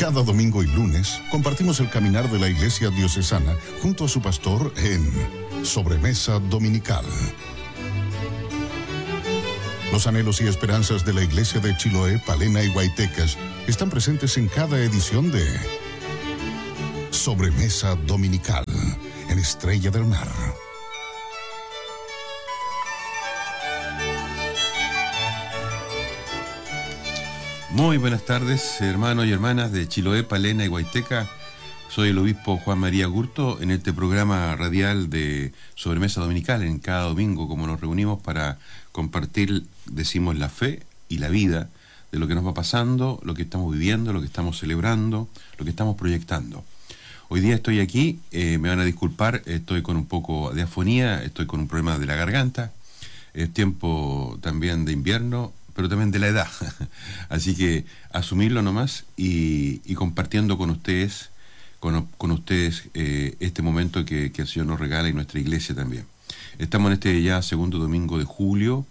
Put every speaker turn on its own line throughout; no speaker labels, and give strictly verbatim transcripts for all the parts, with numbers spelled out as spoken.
Cada domingo y lunes compartimos el caminar de la Iglesia Diocesana junto a su pastor en Sobremesa Dominical. Los anhelos y esperanzas de la Iglesia de Chiloé, Palena y Guaytecas están presentes en cada edición de Sobremesa Dominical en Estrella del Mar.
Muy buenas tardes, hermanos y hermanas de Chiloé, Palena y Guayteca. Soy el obispo Juan María Gurto en este programa radial de Sobremesa Dominical. En cada domingo, como nos reunimos para compartir, decimos, la fe y la vida de lo que nos va pasando, lo que estamos viviendo, lo que estamos celebrando, lo que estamos proyectando. Hoy día estoy aquí, eh, me van a disculpar, estoy con un poco de afonía, estoy con un problema de la garganta, es tiempo también de invierno, pero también de la edad. Así que asumirlo nomás y, y compartiendo con ustedes, con, con ustedes eh, este momento que, que el Señor nos regala y nuestra iglesia también. Estamos en este ya segundo domingo de julio,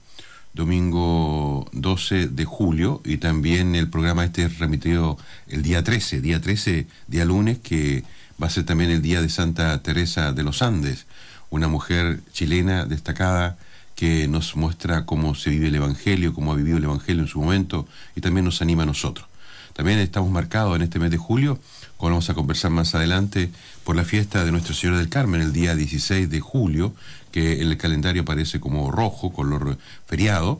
domingo doce de julio, y también el programa este es remitido el día trece, día trece, día lunes, que va a ser también el día de Santa Teresa de los Andes, una mujer chilena destacada que nos muestra cómo se vive el Evangelio, cómo ha vivido el Evangelio en su momento, y también nos anima a nosotros. También estamos marcados en este mes de julio, como vamos a conversar más adelante, por la fiesta de Nuestra Señora del Carmen, el día dieciséis de julio, que en el calendario aparece como rojo, color feriado,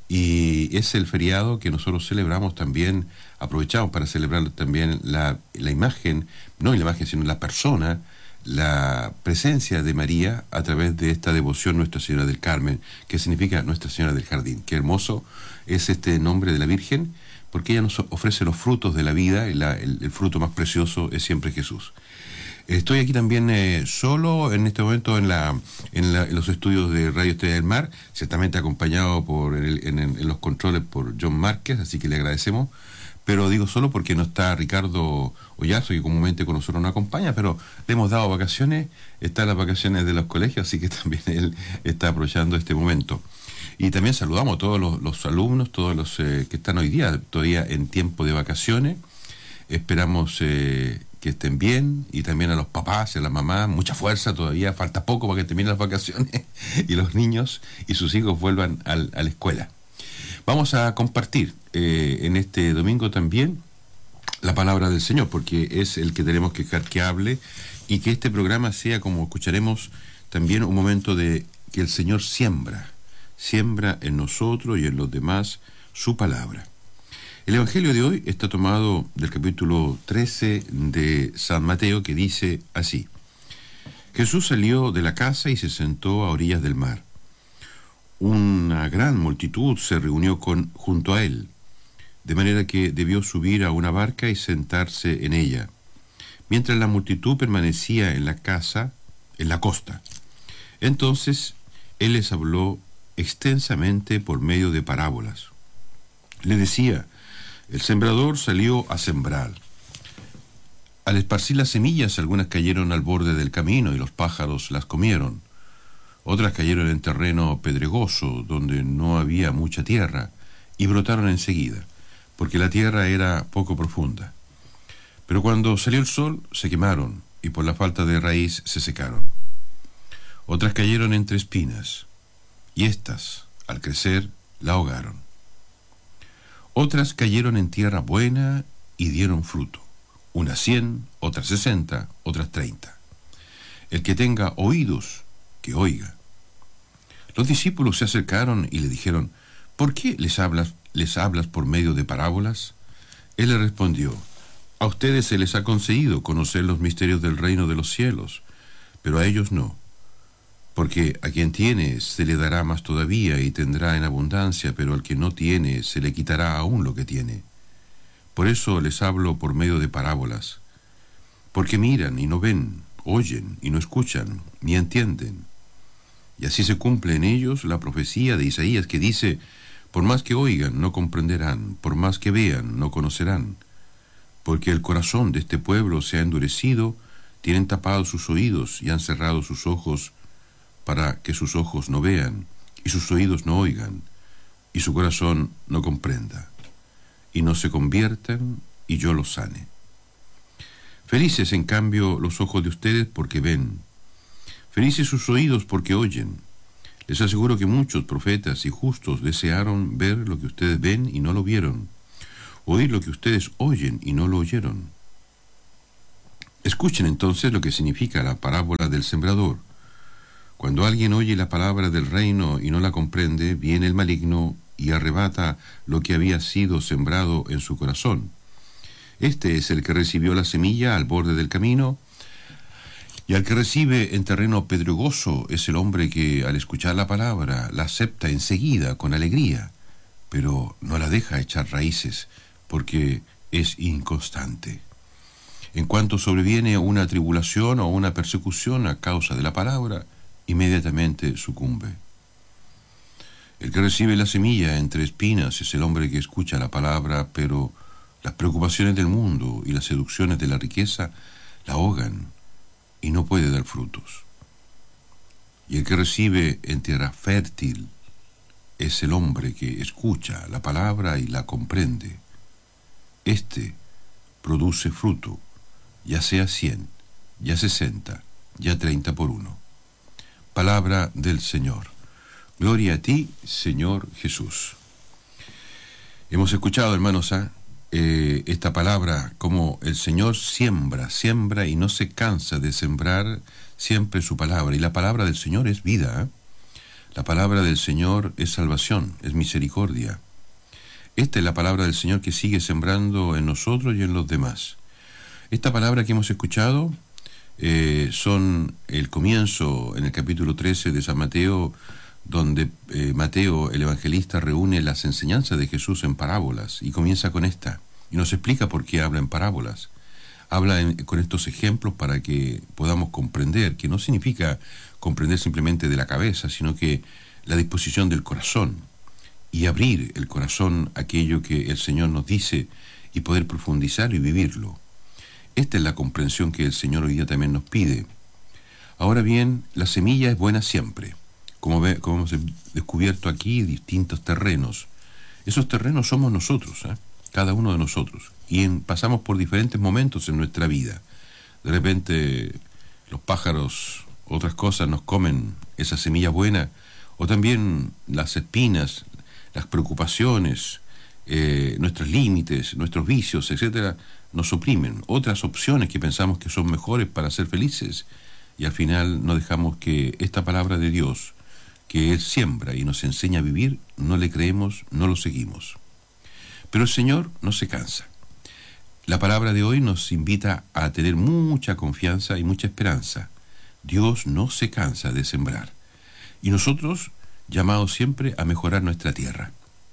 y es el feriado que nosotros celebramos también, aprovechamos para celebrar también la, la imagen, no la imagen, sino la persona, la presencia de María a través de esta devoción Nuestra Señora del Carmen, que significa Nuestra Señora del Jardín. Qué hermoso es este nombre de la Virgen, porque ella nos ofrece los frutos de la vida, y la, el, el fruto más precioso es siempre Jesús. Estoy aquí también eh, solo en este momento en, la, en, la, en los estudios de Radio Estrella del Mar, ciertamente acompañado por el, en, en los controles por John Márquez, así que le agradecemos. Pero digo solo porque no está Ricardo Ollazo, que comúnmente con nosotros nos acompaña, pero le hemos dado vacaciones, están las vacaciones de los colegios, así que también él está aprovechando este momento. Y también saludamos a todos los, los alumnos, todos los eh, que están hoy día todavía en tiempo de vacaciones. Esperamos eh, que estén bien, y también a los papás y a las mamás, mucha fuerza todavía, falta poco para que terminen las vacaciones y los niños y sus hijos vuelvan al, a la escuela. Vamos a compartir eh, en este domingo también la palabra del Señor, porque es el que tenemos que dejar que hable, y que este programa sea, como escucharemos, también un momento de que el Señor siembra, siembra en nosotros y en los demás su palabra. El Evangelio de hoy está tomado del capítulo trece de San Mateo, que dice así: Jesús salió de la casa y se sentó a orillas del mar. Una gran multitud se reunió con, junto a él, de manera que debió subir a una barca y sentarse en ella, mientras la multitud permanecía en la casa, en la costa. Entonces él les habló extensamente por medio de parábolas. Le decía: el sembrador salió a sembrar. Al esparcir las semillas, algunas cayeron al borde del camino y los pájaros las comieron. Otras cayeron en terreno pedregoso, donde no había mucha tierra, y brotaron enseguida, porque la tierra era poco profunda. Pero cuando salió el sol, se quemaron, y por la falta de raíz se secaron. Otras cayeron entre espinas, y éstas, al crecer, la ahogaron. Otras cayeron en tierra buena y dieron fruto, unas cien, otras sesenta, otras treinta. El que tenga oídos, que oiga. Los discípulos se acercaron y le dijeron: ¿por qué les hablas, les hablas por medio de parábolas? Él les respondió: a ustedes se les ha concedido conocer los misterios del reino de los cielos, pero a ellos no. Porque a quien tiene se le dará más todavía y tendrá en abundancia, pero al que no tiene se le quitará aún lo que tiene. Por eso les hablo por medio de parábolas, porque miran y no ven, oyen y no escuchan, ni entienden. Y así se cumple en ellos la profecía de Isaías, que dice: por más que oigan, no comprenderán, por más que vean, no conocerán. Porque el corazón de este pueblo se ha endurecido, tienen tapados sus oídos y han cerrado sus ojos, para que sus ojos no vean, y sus oídos no oigan, y su corazón no comprenda, y no se conviertan, y yo los sane. Felices, en cambio, los ojos de ustedes porque ven. Felices sus oídos porque oyen. Les aseguro que muchos profetas y justos desearon ver lo que ustedes ven y no lo vieron, oír lo que ustedes oyen y no lo oyeron. Escuchen entonces lo que significa la parábola del sembrador. Cuando alguien oye la palabra del reino y no la comprende, viene el maligno y arrebata lo que había sido sembrado en su corazón. Este es el que recibió la semilla al borde del camino, y al que recibe en terreno pedregoso es el hombre que, al escuchar la palabra, la acepta enseguida con alegría, pero no la deja echar raíces, porque es inconstante. En cuanto sobreviene una tribulación o una persecución a causa de la palabra, inmediatamente sucumbe. El que recibe la semilla entre espinas es el hombre que escucha la palabra, pero las preocupaciones del mundo y las seducciones de la riqueza la ahogan y no puede dar frutos. Y el que recibe en tierra fértil es el hombre que escucha la palabra y la comprende. Este produce fruto, ya sea cien, ya sesenta, ya treinta por uno. Palabra del Señor. Gloria a ti, Señor Jesús. Hemos escuchado, hermanos, ¿eh? Eh, esta palabra, como el Señor siembra, siembra y no se cansa de sembrar siempre su palabra. Y la palabra del Señor es vida, ¿eh? La palabra del Señor es salvación, es misericordia. Esta es la palabra del Señor que sigue sembrando en nosotros y en los demás. Esta palabra que hemos escuchado eh, son el comienzo en el capítulo trece de San Mateo, donde eh, Mateo, el evangelista, reúne las enseñanzas de Jesús en parábolas, y comienza con esta, y nos explica por qué habla en parábolas. Habla en, con estos ejemplos para que podamos comprender, que no significa comprender simplemente de la cabeza, sino que la disposición del corazón, y abrir el corazón a aquello que el Señor nos dice, y poder profundizar y vivirlo. Esta es la comprensión que el Señor hoy día también nos pide. Ahora bien, la semilla es buena siempre. Como, ve, como hemos descubierto aquí, distintos terrenos. Esos terrenos somos nosotros, ¿eh? Cada uno de nosotros. Y en, pasamos por diferentes momentos en nuestra vida. De repente los pájaros, otras cosas nos comen esa semilla buena, o también las espinas, las preocupaciones, eh, nuestros límites, nuestros vicios, etcétera, nos oprimen. Otras opciones que pensamos que son mejores para ser felices, y al final no dejamos que esta palabra de Dios, que Él siembra y nos enseña a vivir, no le creemos, no lo seguimos. Pero el Señor no se cansa. La palabra de hoy nos invita a tener mucha confianza y mucha esperanza. Dios no se cansa de sembrar. Y nosotros, llamados siempre a mejorar nuestra tierra.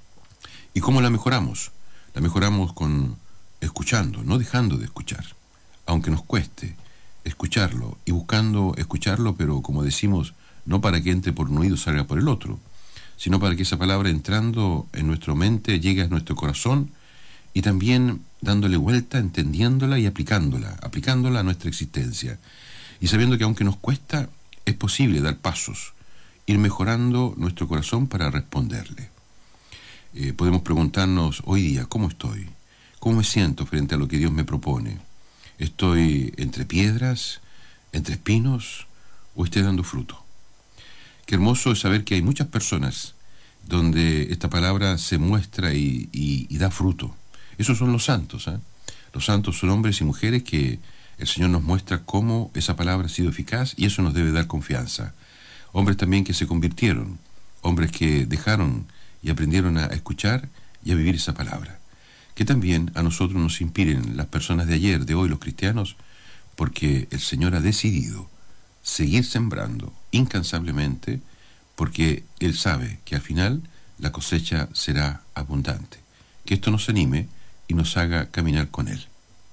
¿Y cómo la mejoramos? La mejoramos con escuchando, no dejando de escuchar, aunque nos cueste escucharlo, y buscando escucharlo, pero como decimos, no para que entre por un oído y salga por el otro, sino para que esa palabra, entrando en nuestra mente, llegue a nuestro corazón, y también dándole vuelta, entendiéndola y aplicándola, aplicándola a nuestra existencia, y sabiendo que aunque nos cuesta, es posible dar pasos, ir mejorando nuestro corazón para responderle. Eh, podemos preguntarnos hoy día, ¿cómo estoy? ¿Cómo me siento frente a lo que Dios me propone? ¿Estoy entre piedras, entre espinos, o estoy dando fruto? Qué hermoso es saber que hay muchas personas donde esta palabra se muestra y, y, y da fruto. Esos son los santos, ¿eh? Los santos son hombres y mujeres que el Señor nos muestra cómo esa palabra ha sido eficaz, y eso nos debe dar confianza. Hombres también que se convirtieron, hombres que dejaron y aprendieron a escuchar y a vivir esa palabra. Que también a nosotros nos inspiren las personas de ayer, de hoy, los cristianos, porque el Señor ha decidido seguir sembrando incansablemente, porque Él sabe que al final la cosecha será abundante. Que esto nos anime y nos haga caminar con Él.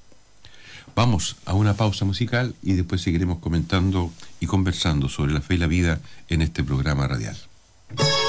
Vamos a una pausa musical y después seguiremos comentando y conversando sobre la fe y la vida en este programa radial.